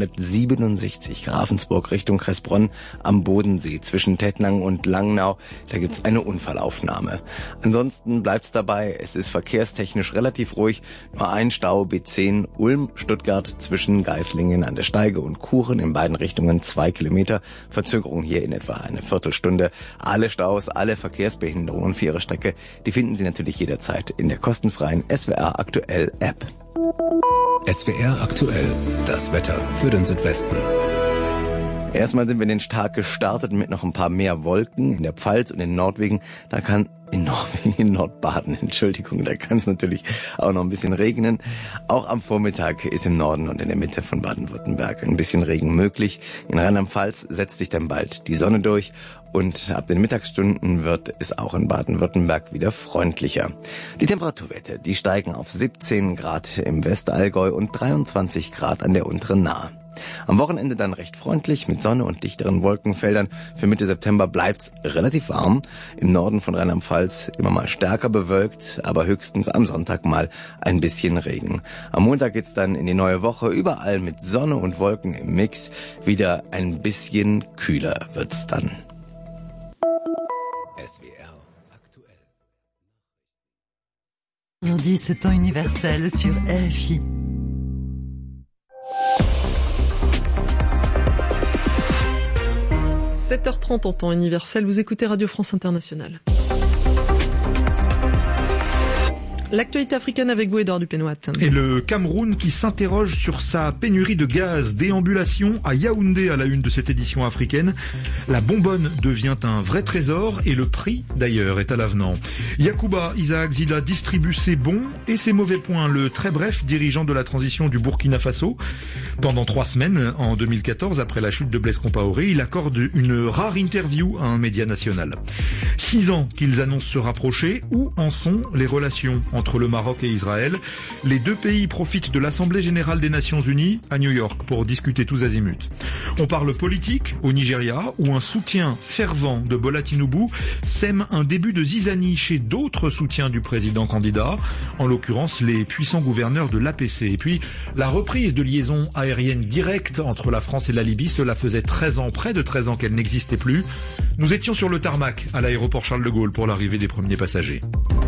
B467 Grafensburg Richtung Kressbronn am Bodensee zwischen Tettnang und Langnau. Da gibt's eine Unfallaufnahme. Ansonsten bleibt's dabei. Es ist verkehrstechnisch relativ ruhig. Nur ein Stau B10 Ulm-Stuttgart zwischen Geislingen an der Steige und Kuchen in beiden Richtungen 2 Kilometer. Verzögerung hier in etwa eine Viertelstunde. Alle Staus, alle Verkehrsbehinderungen für Ihre Strecke, die finden Sie natürlich jederzeit in der kostenfreien SWR Aktuell App. SWR Aktuell, das Wetter für den Südwesten. Erstmal sind wir in den Tag gestartet mit noch ein paar mehr Wolken in der Pfalz und in Nordwegen. Da kann in Nordbaden, Entschuldigung, da kann es natürlich auch noch ein bisschen regnen. Auch am Vormittag ist im Norden und in der Mitte von Baden-Württemberg ein bisschen Regen möglich. In Rheinland-Pfalz setzt sich dann bald die Sonne durch und ab den Mittagsstunden wird es auch in Baden-Württemberg wieder freundlicher. Die Temperaturwerte, die steigen auf 17 Grad im Westallgäu und 23 Grad an der unteren Nahe. Am Wochenende dann recht freundlich mit Sonne und dichteren Wolkenfeldern. Für Mitte September bleibt's relativ warm. Im Norden von Rheinland-Pfalz immer mal stärker bewölkt, aber höchstens am Sonntag mal ein bisschen Regen. Am Montag geht's dann in die neue Woche, überall mit Sonne und Wolken im Mix. Wieder ein bisschen kühler wird's dann. SWR aktuell. Aujourd'hui, c'est temps universel sur RFI. « 7h30 en temps universel, vous écoutez Radio France Internationale. L'actualité africaine avec vous, Édouard Dupénoit. Et le Cameroun qui s'interroge sur sa pénurie de gaz. Déambulation à Yaoundé à la une de cette édition africaine. La bonbonne devient un vrai trésor et le prix d'ailleurs est à l'avenant. Yacouba Isaac Zida distribue ses bons et ses mauvais points. Le très bref dirigeant de la transition du Burkina Faso. Pendant 3 semaines, en 2014, après la chute de Blaise Compaoré, il accorde une rare interview à un média national. 6 ans qu'ils annoncent se rapprocher. Où en sont les relations entre le Maroc et Israël? Les deux pays profitent de l'Assemblée Générale des Nations Unies à New York pour discuter tous azimuts. On parle politique au Nigeria où un soutien fervent de Bola Tinubu sème un début de zizanie chez d'autres soutiens du président candidat, en l'occurrence les puissants gouverneurs de l'APC. Et puis la reprise de liaisons aériennes directes entre la France et la Libye, cela faisait 13 ans, près de 13 ans qu'elle n'existait plus. Nous étions sur le tarmac à l'aéroport Charles de Gaulle pour l'arrivée des premiers passagers.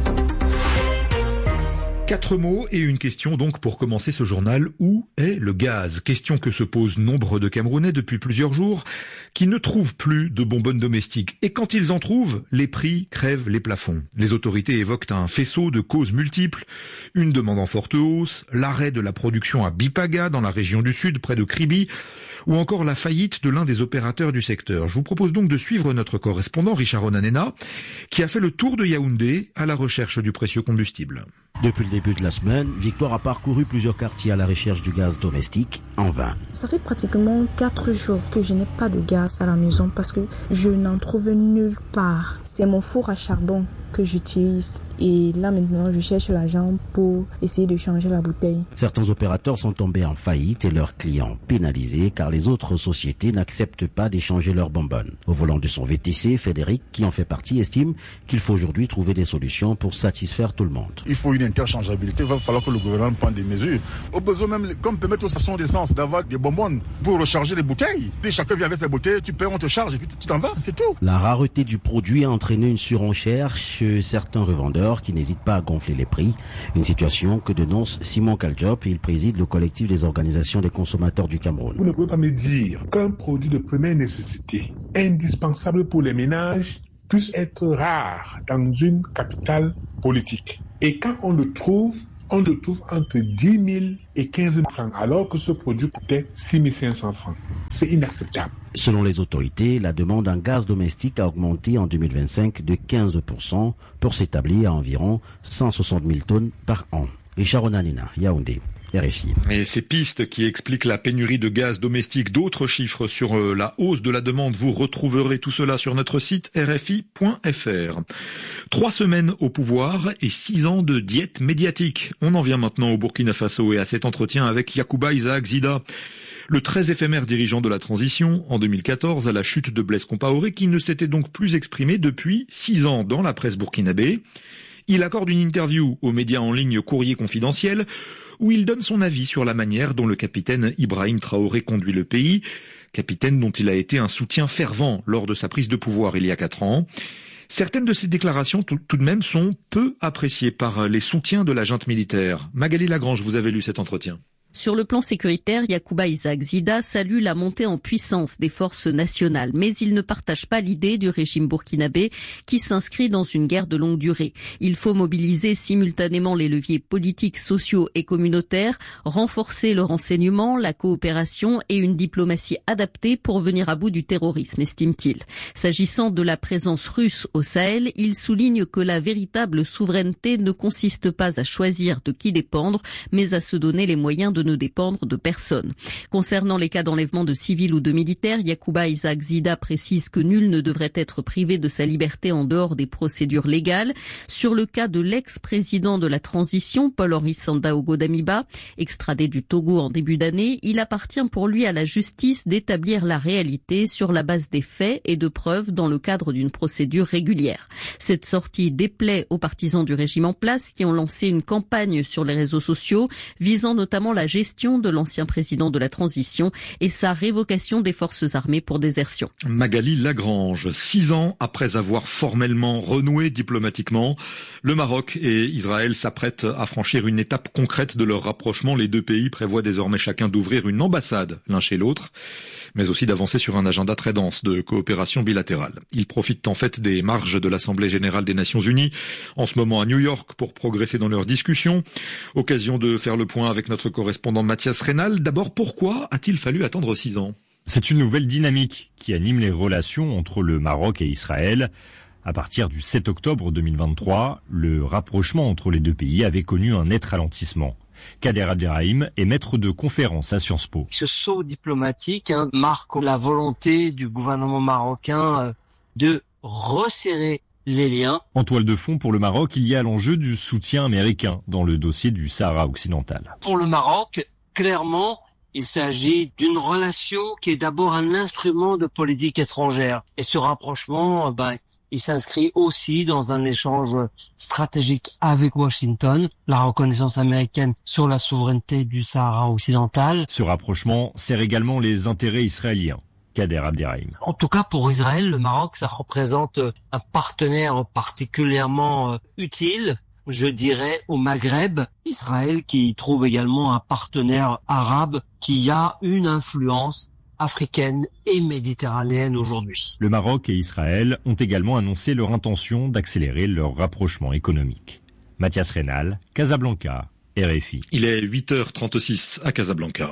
4 mots et une question donc pour commencer ce journal. Où est le gaz? Question que se posent nombre de Camerounais depuis plusieurs jours qui ne trouvent plus de bonbonnes domestiques. Et quand ils en trouvent, les prix crèvent les plafonds. Les autorités évoquent un faisceau de causes multiples. Une demande en forte hausse, l'arrêt de la production à Bipaga dans la région du Sud près de Kribi, ou encore la faillite de l'un des opérateurs du secteur. Je vous propose donc de suivre notre correspondant Richard Onanena qui a fait le tour de Yaoundé à la recherche du précieux combustible. Depuis le début de la semaine, Victoire a parcouru plusieurs quartiers à la recherche du gaz domestique, en vain. Ça fait pratiquement 4 jours que je n'ai pas de gaz à la maison parce que je n'en trouve nulle part. C'est mon four à charbon que j'utilise. Et là maintenant, je cherche l'argent pour essayer de changer la bouteille. Certains opérateurs sont tombés en faillite et leurs clients pénalisés car les autres sociétés n'acceptent pas d'échanger leurs bonbonnes. Au volant de son VTC, Frédéric, qui en fait partie, estime qu'il faut aujourd'hui trouver des solutions pour satisfaire tout le monde. Il faut une interchangeabilité, il va falloir que le gouvernement prenne des mesures. Au besoin même, comme permettre aux stations d'essence d'avoir des bonbonnes pour recharger les bouteilles. Et chacun vient avec sa bouteille, tu paies, on te charge et puis tu t'en vas, c'est tout. La rareté du produit a entraîné une surenchère chez certains revendeurs qui n'hésitent pas à gonfler les prix. Une situation que dénonce Simon Kaljop, il préside le collectif des organisations des consommateurs du Cameroun. Vous ne pouvez pas me dire qu'un produit de première nécessité, indispensable pour les ménages, puisse être rare dans une capitale politique. Et quand on le trouve entre 10 000 et 15 000 francs, alors que ce produit coûtait 6 500 francs. C'est inacceptable. Selon les autorités, la demande en gaz domestique a augmenté en 2025 de 15% pour s'établir à environ 160 000 tonnes par an. Richard Onanena, Yaoundé. RFI. Et ces pistes qui expliquent la pénurie de gaz domestique, d'autres chiffres sur la hausse de la demande, vous retrouverez tout cela sur notre site rfi.fr. 3 semaines au pouvoir et 6 ans de diète médiatique. On en vient maintenant au Burkina Faso et à cet entretien avec Yacouba Isaac Zida, le très éphémère dirigeant de la transition en 2014 à la chute de Blaise Compaoré, qui ne s'était donc plus exprimé depuis 6 ans dans la presse burkinabé. Il accorde une interview aux médias en ligne Courrier Confidentiel où il donne son avis sur la manière dont le capitaine Ibrahim Traoré conduit le pays, capitaine dont il a été un soutien fervent lors de sa prise de pouvoir il y a 4 ans. Certaines de ces déclarations, tout de même, sont peu appréciées par les soutiens de la junte militaire. Magali Lagrange, vous avez lu cet entretien. Sur le plan sécuritaire, Yacouba Isaac Zida salue la montée en puissance des forces nationales, mais il ne partage pas l'idée du régime burkinabé qui s'inscrit dans une guerre de longue durée. Il faut mobiliser simultanément les leviers politiques, sociaux et communautaires, renforcer le renseignement, la coopération et une diplomatie adaptée pour venir à bout du terrorisme, estime-t-il. S'agissant de la présence russe au Sahel, il souligne que la véritable souveraineté ne consiste pas à choisir de qui dépendre, mais à se donner les moyens de ne dépendre de personne. Concernant les cas d'enlèvement de civils ou de militaires, Yacouba Isaac Zida précise que nul ne devrait être privé de sa liberté en dehors des procédures légales. Sur le cas de l'ex-président de la transition, Paul-Henri Sandaogo Damiba, extradé du Togo en début d'année, il appartient pour lui à la justice d'établir la réalité sur la base des faits et de preuves dans le cadre d'une procédure régulière. Cette sortie déplaît aux partisans du régime en place qui ont lancé une campagne sur les réseaux sociaux visant notamment la gestion de l'ancien président de la transition et sa révocation des forces armées pour désertion. Magali Lagrange, 6 ans après avoir formellement renoué diplomatiquement, le Maroc et Israël s'apprêtent à franchir une étape concrète de leur rapprochement. Les deux pays prévoient désormais chacun d'ouvrir une ambassade l'un chez l'autre, mais aussi d'avancer sur un agenda très dense de coopération bilatérale. Ils profitent en fait des marges de l'Assemblée générale des Nations unies, en ce moment à New York, pour progresser dans leurs discussions. Occasion de faire le point avec notre correspondant Mathias Reynal. D'abord, pourquoi a-t-il fallu attendre 6 ans ? C'est une nouvelle dynamique qui anime les relations entre le Maroc et Israël. À partir du 7 octobre 2023, le rapprochement entre les deux pays avait connu un net ralentissement. Kader Abderrahim est maître de conférence à Sciences Po. Ce saut diplomatique marque la volonté du gouvernement marocain de resserrer les liens. En toile de fond pour le Maroc, il y a l'enjeu du soutien américain dans le dossier du Sahara occidental. Pour le Maroc, clairement, il s'agit d'une relation qui est d'abord un instrument de politique étrangère. Et ce rapprochement, il s'inscrit aussi dans un échange stratégique avec Washington, la reconnaissance américaine sur la souveraineté du Sahara occidental. Ce rapprochement sert également les intérêts israéliens. Kader Abderrahim. En tout cas, pour Israël, le Maroc, ça représente un partenaire particulièrement utile, je dirais, au Maghreb. Israël qui trouve également un partenaire arabe qui a une influence africaine et méditerranéenne aujourd'hui. Le Maroc et Israël ont également annoncé leur intention d'accélérer leur rapprochement économique. Mathias Reynal, Casablanca, RFI. Il est 8h36 à Casablanca.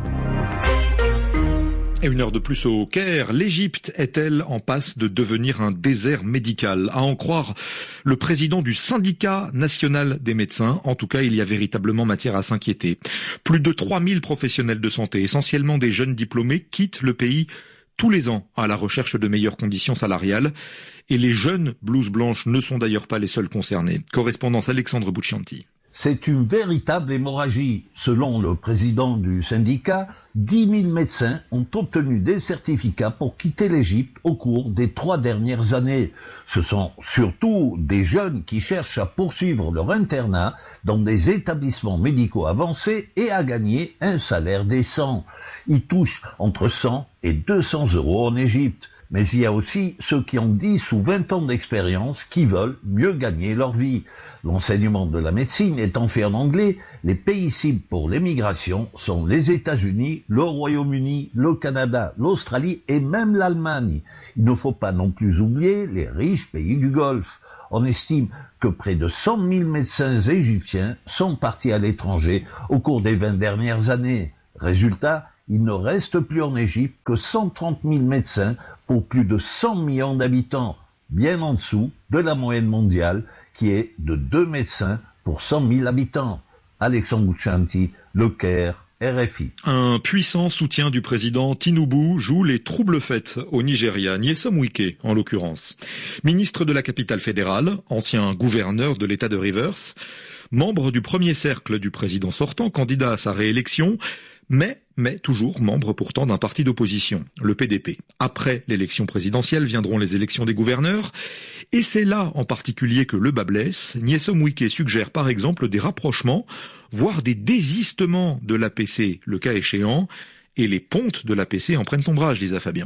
Et 1 heure de plus au Caire, l'Égypte est-elle en passe de devenir un désert médical ? À en croire le président du syndicat national des médecins, en tout cas il y a véritablement matière à s'inquiéter. Plus de 3000 professionnels de santé, essentiellement des jeunes diplômés, quittent le pays tous les ans à la recherche de meilleures conditions salariales. Et les jeunes blouses blanches ne sont d'ailleurs pas les seuls concernés. Correspondance Alexandre Buccianti. C'est une véritable hémorragie. Selon le président du syndicat, 10 000 médecins ont obtenu des certificats pour quitter l'Égypte au cours des 3 dernières années. Ce sont surtout des jeunes qui cherchent à poursuivre leur internat dans des établissements médicaux avancés et à gagner un salaire décent. Ils touchent entre 100 et 200 euros en Égypte. Mais il y a aussi ceux qui ont 10 ou 20 ans d'expérience qui veulent mieux gagner leur vie. L'enseignement de la médecine étant fait en anglais, les pays cibles pour l'émigration sont les États-Unis, le Royaume-Uni, le Canada, l'Australie et même l'Allemagne. Il ne faut pas non plus oublier les riches pays du Golfe. On estime que près de 100 000 médecins égyptiens sont partis à l'étranger au cours des 20 dernières années. Résultat, il ne reste plus en Égypte que 130 000 médecins pour plus de 100 millions d'habitants, bien en dessous de la moyenne mondiale qui est de 2 médecins pour 100 000 habitants. Alexandre Buccianti, Le Caire, RFI. Un puissant soutien du président Tinubu joue les troubles-fêtes au Nigeria, Nyesom Wike en l'occurrence. Ministre de la capitale fédérale, ancien gouverneur de l'État de Rivers, membre du premier cercle du président sortant, candidat à sa réélection, mais toujours membre pourtant d'un parti d'opposition, le PDP. Après l'élection présidentielle viendront les élections des gouverneurs, et c'est là en particulier que le bas blesse. Nyesom Wike suggère par exemple des rapprochements, voire des désistements de l'APC, le cas échéant, et les pontes de l'APC en prennent ombrage, Lisa Fabien.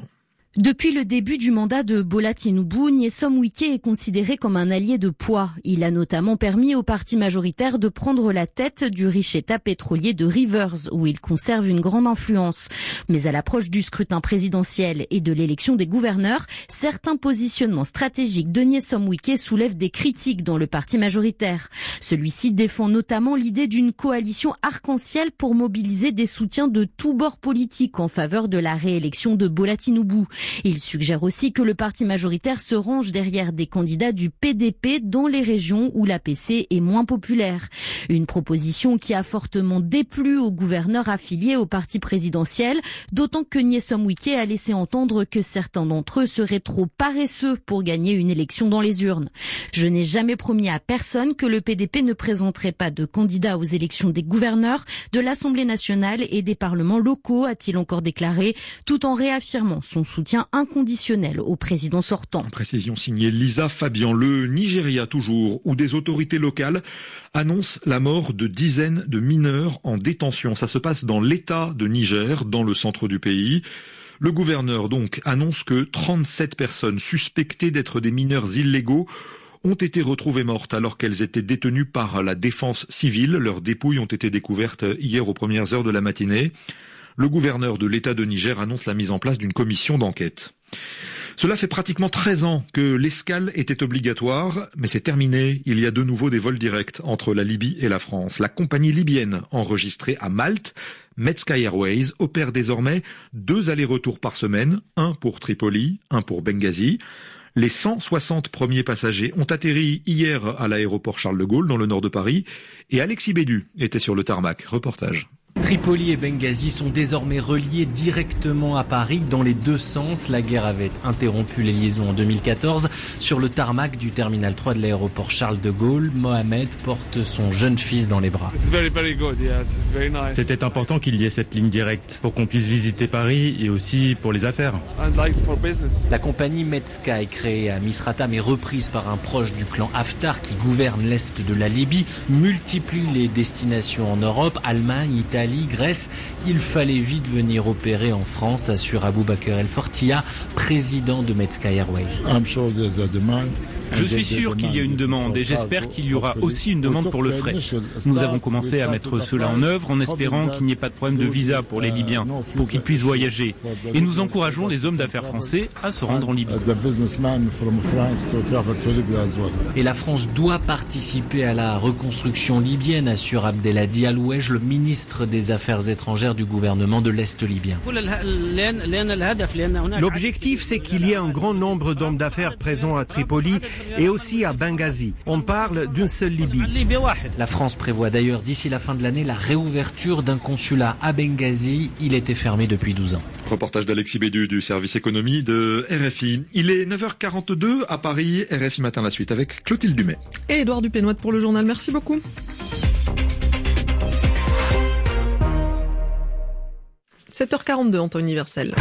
Depuis le début du mandat de Bola Tinubu, Nyesom Wike est considéré comme un allié de poids. Il a notamment permis au parti majoritaire de prendre la tête du riche État pétrolier de Rivers, où il conserve une grande influence. Mais à l'approche du scrutin présidentiel et de l'élection des gouverneurs, certains positionnements stratégiques de Nyesom Wike soulèvent des critiques dans le parti majoritaire. Celui-ci défend notamment l'idée d'une coalition arc-en-ciel pour mobiliser des soutiens de tous bords politiques en faveur de la réélection de Bola Tinubu. Il suggère aussi que le parti majoritaire se range derrière des candidats du PDP dans les régions où l'APC est moins populaire. Une proposition qui a fortement déplu aux gouverneurs affiliés au parti présidentiel, d'autant que Nyesom Wike a laissé entendre que certains d'entre eux seraient trop paresseux pour gagner une élection dans les urnes. Je n'ai jamais promis à personne que le PDP ne présenterait pas de candidats aux élections des gouverneurs, de l'Assemblée nationale et des parlements locaux, a-t-il encore déclaré, tout en réaffirmant son soutien inconditionnel au président sortant. Précision signée Lisa Fabian. Le Nigeria toujours, où des autorités locales annoncent la mort de dizaines de mineurs en détention. Ça se passe dans l'État de Niger, dans le centre du pays. Le gouverneur donc annonce que 37 personnes suspectées d'être des mineurs illégaux ont été retrouvées mortes alors qu'elles étaient détenues par la défense civile. Leurs dépouilles ont été découvertes hier aux premières heures de la matinée. Le gouverneur de l'État de Niger annonce la mise en place d'une commission d'enquête. Cela fait pratiquement 13 ans que l'escale était obligatoire, mais c'est terminé. Il y a de nouveau des vols directs entre la Libye et la France. La compagnie libyenne enregistrée à Malte, Metsky Airways, opère désormais 2 allers-retours par semaine, un pour Tripoli, un pour Benghazi. Les 160 premiers passagers ont atterri hier à l'aéroport Charles de Gaulle, dans le nord de Paris, et Alexis Bédu était sur le tarmac. Reportage. Tripoli et Benghazi sont désormais reliés directement à Paris dans les deux sens. La guerre avait interrompu les liaisons en 2014. Sur le tarmac du terminal 3 de l'aéroport Charles de Gaulle, Mohamed porte son jeune fils dans les bras. C'était important qu'il y ait cette ligne directe pour qu'on puisse visiter Paris et aussi pour les affaires. La compagnie Metsky, créée à Misrata mais reprise par un proche du clan Haftar qui gouverne l'est de la Libye, multiplie les destinations en Europe, Allemagne, Italie, Grèce. Il fallait vite venir opérer en France, assure Aboubaker El Fortia, président de Metsky Airways. Je suis sûr qu'il y a une demande et j'espère qu'il y aura aussi une demande pour le fret. Nous avons commencé à mettre cela en œuvre en espérant qu'il n'y ait pas de problème de visa pour les Libyens, pour qu'ils puissent voyager. Et nous encourageons les hommes d'affaires français à se rendre en Libye. Et la France doit participer à la reconstruction libyenne, assure Abdelhadi Alouej, le ministre des Affaires étrangères du gouvernement de l'Est libyen. L'objectif, c'est qu'il y ait un grand nombre d'hommes d'affaires présents à Tripoli et aussi à Benghazi. On parle d'une seule Libye. La France prévoit d'ailleurs d'ici la fin de l'année la réouverture d'un consulat à Benghazi. Il était fermé depuis 12 ans. Reportage d'Alexis Bédu du service économie de RFI. Il est 9h42 à Paris. RFI Matin, la suite avec Clotilde Dumais. Et Édouard Dupénoite pour le journal. Merci beaucoup. « 7h42 en temps universel.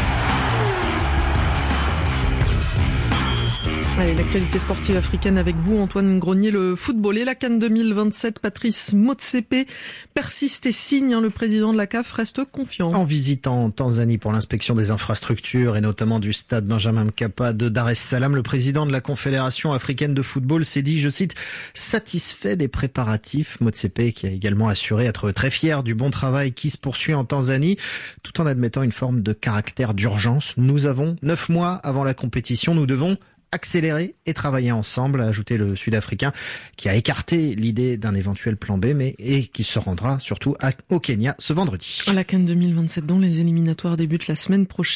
Allez, l'actualité sportive africaine avec vous, Antoine Grenier. Le football et la CAN 2027, Patrice Motsepe persiste et signe. Le président de la CAF reste confiant. En visitant Tanzanie pour l'inspection des infrastructures et notamment du stade Benjamin Mkapa de Dar es Salaam, le président de la Confédération africaine de football s'est dit, je cite, satisfait des préparatifs. Motsepe qui a également assuré être très fier du bon travail qui se poursuit en Tanzanie, tout en admettant une forme de caractère d'urgence. Nous avons 9 mois avant la compétition, nous devons accélérer et travailler ensemble, a ajouté le Sud-Africain, qui a écarté l'idée d'un éventuel plan B, et qui se rendra surtout au Kenya ce vendredi. La CAN 2027 dont les éliminatoires débutent la semaine prochaine.